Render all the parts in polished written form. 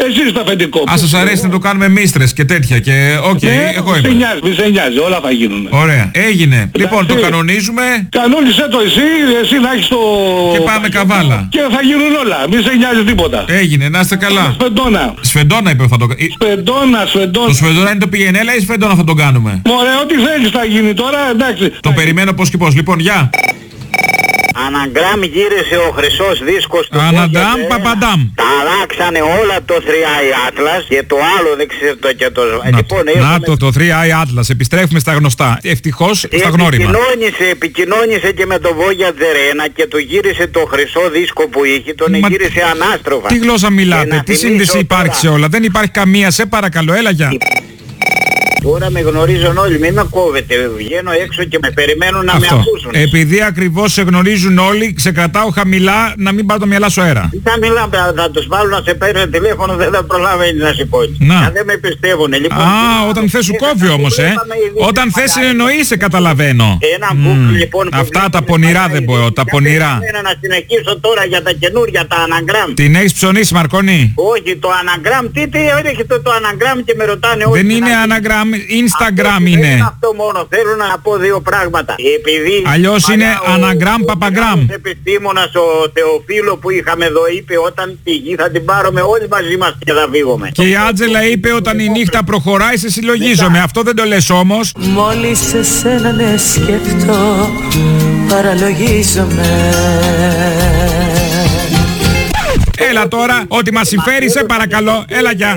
Εσύ στο αφεντικό. Αν σας αρέσει να το κάνουμε μίστρες και τέτοια και εγώ είμαι. Μη σε νοιάζει, όλα θα γίνουν. Ωραία, έγινε. Λοιπόν, το κανονίζουμε. Κανόνισε το εσύ να έχεις το... Και πάμε καβάλα. Και θα γίνουν όλα, μη σε νοιάζει τίποτα. Έγινε, να είστε καλά. Σφεντόνα. Σφεντόνα είπε θα το κάνουμε. Σφεντόνα. Το σφεντόνα είναι το πηγενέλα ή σφεντόνα θα το κάνουμε? Ωραία, ό,τι θέλεις θα γίνει τώρα, εντάξει. Το περιμένω πώς και πώς. Λοιπόν, γεια. Αναγκράμ γύρισε ο χρυσός δίσκος του. Αναντάμ, παπαντάμ. Τα αλλάξανε όλα το 3i Atlas και το άλλο δεν ξέρω το και το... Το 3i Atlas. Επιστρέφουμε στα γνωστά. Ευτυχώς στα γνώριμα. Επικοινώνησε και με το Voyager 1 και του γύρισε το χρυσό δίσκο που είχε, τον γύρισε ανάστροφα. Τι γλώσσα μιλάτε, τι σύνδεση υπάρχει σε όλα? Δεν υπάρχει καμία, σε παρακαλώ, έλα γεια. Τώρα με γνωρίζουν όλοι, μην με κόβετε. Βγαίνω έξω και με περιμένουν να με ακούσουν. Επειδή ακριβώς σε γνωρίζουν όλοι, σε κρατάω χαμηλά να μην πάρω το μυαλά σου αέρα. Τι θα μιλάμε, θα τους βάλω να σε παίρνει τηλέφωνο, δεν θα προλαβαίνει να σε πω. Δεν με πιστεύουν. Λοιπόν, όταν θες σου κόβει όμως, Όταν θες εννοείσαι, καταλαβαίνω. Λοιπόν, αυτά τα πονηρά δεν πω, τα πονηρά. Να συνεχίσω τώρα για τα καινούρια, τα αναγκράμ. Την έχεις ψωνίσει, Μαρκόνη? Όχι, το αναγκράμ, τι έρχεται το αναγκράμ και με ρωτάνε όλοι. Δεν είναι αναγκράμ. Instagram είναι. Αυτό μόνο. Θέλω να πω δύο πράγματα. Επειδή αλλιώς είναι αναγκράμ παπαγκράμ. Ο επιστήμονας ο Θεοφίλο που είχαμε εδώ είπε όταν τη γη θα την πάρουμε όλοι μαζί μας και θα φύγουμε. Και η Άτζελα είπε όταν η νύχτα προχωράει σε συλλογίζομαι. Αυτό δεν το λες όμως. Μόλις εσένα ναι σκεφτώ παραλογίζομαι. Έλα τώρα, ό,τι μας συμφέρει σε παρακαλώ. Έλα γεια.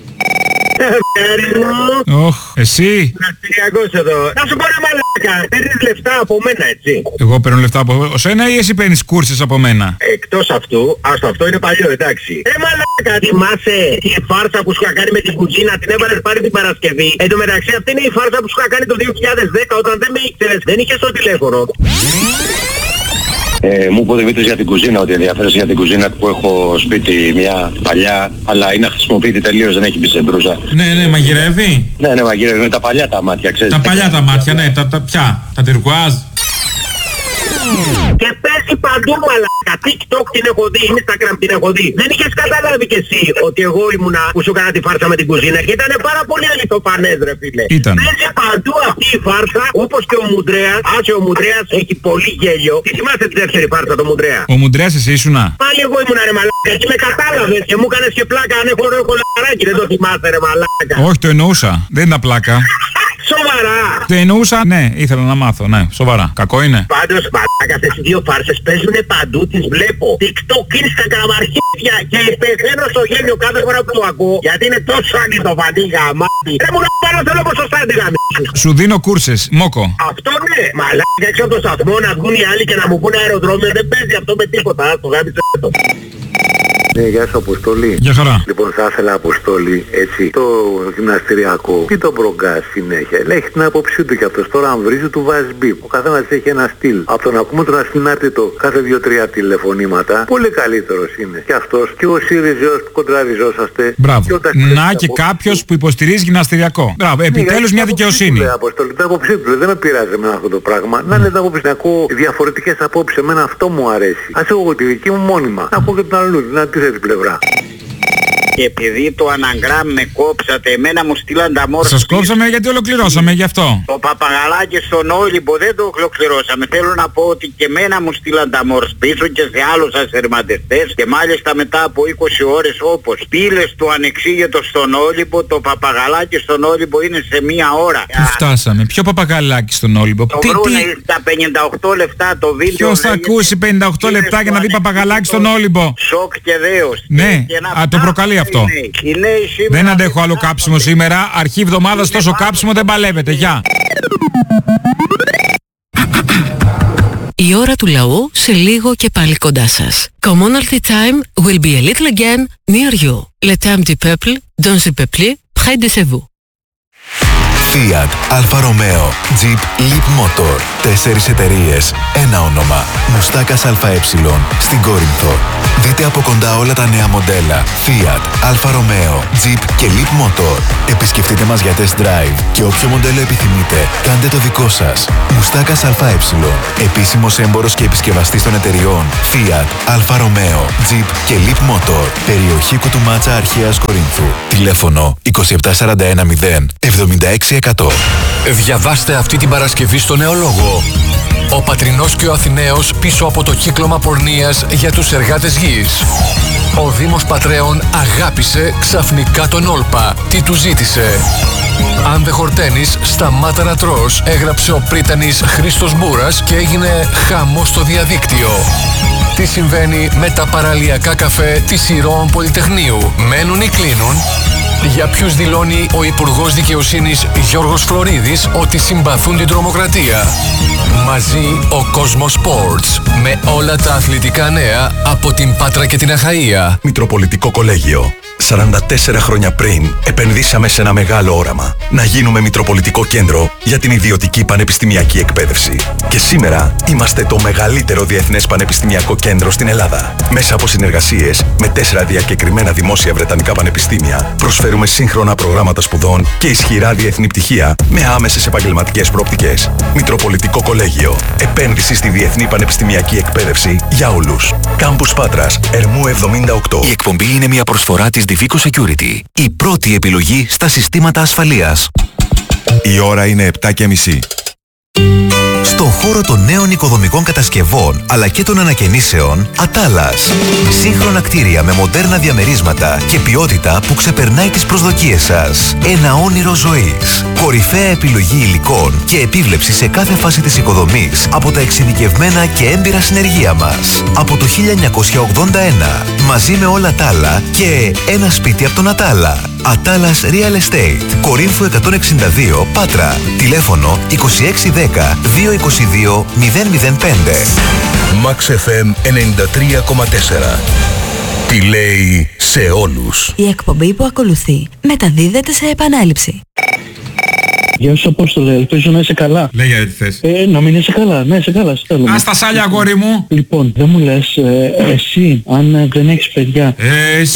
Εσύ. Ναυτιλιακός εδώ. Να σου πω ρε μαλάκα, παίρνεις λεφτά από μένα έτσι? Εγώ παίρνω λεφτά από σένα ή εσύ παίρνεις κούρσεις από μένα? Εκτός αυτού, αυτό είναι παλιό, εντάξει. Μαλάκα, θυμάσαι τη φάρσα που σου είχα κάνει με την κουζίνα, την έβαλες πάρει την Παρασκευή? Εν τω μεταξύ αυτή είναι η φάρσα που σου είχα κάνει το 2010 όταν δεν με ήξερες, δεν είχες το τηλέφωνο. Μου είπε ο Δημήτρης για την κουζίνα, ότι ενδιαφέρεσαι για την κουζίνα που έχω σπίτι μια παλιά, αλλά είναι αχρησιμοποιητή τελείως, δεν έχει μπει σε μπρούζα. Ναι, μαγειρεύει. Ναι, μαγειρεύει με τα παλιά τα μάτια, ξέρεις. Τα παλιά τα μάτια, ναι, ποια, τα τυρκουάζ. Και παίζει παντού μαλάκα. TikTok την έχω δει, Instagram την έχω δει. Δεν είχες καταλάβει κι εσύ ότι εγώ ήμουνα που σου έκανα τη φάρσα με την κουζίνα και ήταν πάρα πολύ αληθοφανές ρε φίλε. Παίζει παντού αυτή η φάρσα, όπως και ο Μουντρέας. Άσε ο Μουντρέας έχει πολύ γέλιο. Τι θυμάστε τη δεύτερη φάρσα το Μουντρέα? Ο Μουντρέας εσύ ήσουνα? Πάλι εγώ ήμουνα ρε μαλάκα και με κατάλαβες και μου έκανες και πλάκα αν έχω λαράκι. Δεν το θυμάστε ρε μαλάκα? Όχι, το εννοούσα, δεν ήταν πλάκα. Σοβαρά! Το εννοούσα, ναι, ήθελα να μάθω, ναι, σοβαρά. Κακό είναι? Πάντως, μαλάκα, αυτές οι δύο φάρσες παίζουνε παντού, τις βλέπω. TikTok, Instagram, αρχίδια και πεθαίνω στο γέλιο κάθε φορά που το ακούω. Γιατί είναι τόσο ανητοφανή γαμάτι. Μου να πάρω θέλω ποσοστά τη γαμίση. Σου δίνω κούρσες, μόκο. Αυτό ναι, μαλάκα έξω από το σταθμό να βγουν οι άλλοι και να μου πούνε αεροδρόμιο, δεν παίζει αυτό με τίποτα. Το γάμισε το. Ναι, γεια σου Αποστόλη. Γεια χαρά. Λοιπόν, θα ήθελα Αποστόλη, έτσι, το γυμναστηριακό ή το μπρογκά συνέχεια. Έχει την άποψή του κι αυτός. Τώρα αν βρίζει του βάζει μπιπ. Ο καθένας έχει ένα στυλ. Από το να ακούμε τον ασυνάρτητο κάθε 2-3 τηλεφωνήματα, πολύ καλύτερος είναι. Και αυτός και ο ΣΥΡΙΖΑος που κοντραριζόσαστε. Μπράβο. Να και κάποιος που υποστηρίζει γυμναστηριακό. Μπράβο, επιτέλους μια δικαιοσύνη. Αποστόλη, την άποψή του δεν με πειράζει με αυτό το πράγμα. Να είναι την άποψη να ακούω διαφορετικές απόψεις. Εμένα αυτό μου αρέσει. Ας έχω τη δική μου μόνιμα. Να ακούω και τον αλλού, να τη την πλευρά. Και επειδή το αναγκράμ με κόψατε, εμένα μου στείλαν τα μόρφα. Σας κόψαμε γιατί ολοκληρώσαμε, γι' αυτό. Το παπαγαλάκι στον Όλυμπο δεν το ολοκληρώσαμε. Θέλω να πω ότι και εμένα μου στείλαν τα μόρφα πίσω και σε άλλους ασυρματιστές. Και μάλιστα μετά από 20 ώρες όπως πύλες του ανεξήγητο στον Όλυμπο, το παπαγαλάκι στον Όλυμπο είναι σε μία ώρα. Πού φτάσαμε, ποιο παπαγαλάκι στον Όλυμπο? Το βρούνε στα 58 λεπτά το βίντεο. Ποιος θα ακούσει 58 λεπτά για να δει παπαγαλάκι στον Όλυμπο? Σοκ και δέος. Ναι, το προκαλεί αυτό. Δεν αντέχω άλλο κάψιμο σήμερα. Αρχή εβδομάδας τόσο κάψιμο δεν παλεύεται. Γεια. Η ώρα του λαού σε λίγο και πάλι κοντά σας. Commonalty time will be a little again near you. Le temps du peuple, dans le peuple, près de vous. Fiat, Alfa Romeo, Jeep, Leap Motor. 4 εταιρείες, ένα όνομα. Μουστάκας ΑΕ στην Κόρινθο. Δείτε από κοντά όλα τα νέα μοντέλα Fiat, Alfa Romeo, Jeep και Leap Motor. Επισκεφτείτε μας για test drive και όποιο μοντέλο επιθυμείτε, κάντε το δικό σας. Μουστάκας ΑΕ. Επίσημος έμπορος και επισκευαστής των εταιριών Fiat, Alfa Romeo, Jeep και Leap Motor. Περιοχή Κουτουμάτσα, Αρχαίας Κορίνθου. Τηλέφωνο 27410 76100. Διαβάστε αυτή την Παρασκευή στο Νεολόγο. Ο Πατρινός και ο Αθηναίος πίσω από το κύκλωμα πορνείας για τους εργάτες γης. Ο Δήμος Πατρέων αγάπησε ξαφνικά τον Όλπα. Τι του ζήτησε? Αν δεν χορταίνεις, σταμάτα να τρως, έγραψε ο πρίτανης Χρήστος Μπούρας και έγινε χαμός στο διαδίκτυο. Τι συμβαίνει με τα παραλιακά καφέ της Ηρώων Πολυτεχνείου? Μένουν ή κλείνουν? Για ποιους δηλώνει ο Υπουργός Δικαιοσύνης Γιώργος Φλωρίδης ότι συμπαθούν την τρομοκρατία? Μαζί ο Κόσμος Sports με όλα τα αθλητικά νέα από την Πάτρα και την Αχαΐα. Μητροπολιτικό Κολέγιο. 44 χρόνια πριν επενδύσαμε σε ένα μεγάλο όραμα. Να γίνουμε Μητροπολιτικό Κέντρο για την ιδιωτική πανεπιστημιακή εκπαίδευση. Και σήμερα είμαστε το μεγαλύτερο διεθνές πανεπιστημιακό κέντρο στην Ελλάδα. Μέσα από συνεργασίες με 4 διακεκριμένα δημόσια βρετανικά πανεπιστήμια, προσφέρουμε σύγχρονα προγράμματα σπουδών και ισχυρά διεθνή πτυχία με άμεσες επαγγελματικές προοπτικές. Μητροπολιτικό Κολέγιο. Επένδυση στη διεθνή πανεπιστημιακή εκπαίδευση για όλους. Κάμπους Πάτρας, Ερμού 78. Η εκπομπή είναι μια προσφορά της Divico Security. Η πρώτη επιλογή στα συστήματα ασφαλείας. Η ώρα είναι 7:30. Στον χώρο των νέων οικοδομικών κατασκευών αλλά και των ανακαινήσεων, Ατάλας. Σύγχρονα κτίρια με μοντέρνα διαμερίσματα και ποιότητα που ξεπερνάει τις προσδοκίες σας. Ένα όνειρο ζωής. Κορυφαία επιλογή υλικών και επίβλεψη σε κάθε φάση της οικοδομής από τα εξειδικευμένα και έμπειρα συνεργεία μας. Από το 1981, μαζί με όλα τα άλλα και ένα σπίτι από τον Ατάλα. Ατάλας Real Estate, Κορίνθου 162, Πάτρα. Τηλέφωνο 2610 222 005. Max FM 93,4. Τι λέει σε όλους. Η εκπομπή που ακολουθεί μεταδίδεται σε επανάληψη. Γεια σου Απόστολε, ελπίζω να είσαι καλά. Λέγε τι θες. Να μην είσαι καλά, ναι είσαι καλά. Ας τα σάλια αγόρι μου. Λοιπόν, δεν μου λες, εσύ αν δεν έχεις παιδιά, εσύ